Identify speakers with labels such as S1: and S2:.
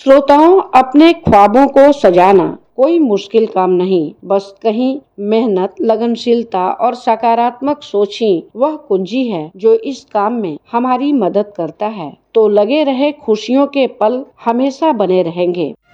S1: श्रोताओं, अपने ख्वाबों को सजाना कोई मुश्किल काम नहीं, बस कहीं मेहनत, लगनशीलता और सकारात्मक सोच ही वह कुंजी है जो इस काम में हमारी मदद करता है। तो लगे रहे, खुशियों के पल हमेशा बने रहेंगे।